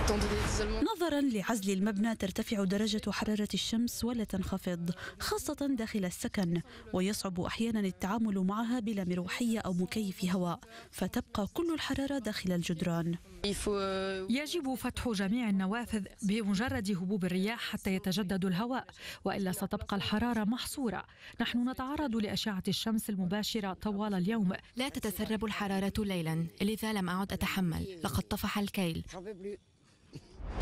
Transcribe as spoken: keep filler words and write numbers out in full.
نظرا لعزل المبنى ترتفع درجة حرارة الشمس ولا تنخفض، خاصة داخل السكن، ويصعب أحيانا التعامل معها بلا مروحية أو مكيف هواء، فتبقى كل الحرارة داخل الجدران. يجب فتح جميع النوافذ بمجرد هبوب الرياح حتى يتجدد الهواء، وإلا ستبقى الحرارة محصورة. نحن نتعرض لأشعة الشمس المباشرة طوال اليوم. لا تتسرب الحرارة ليلا، لذا لم أعد أتحمل، لقد طفح الكيل.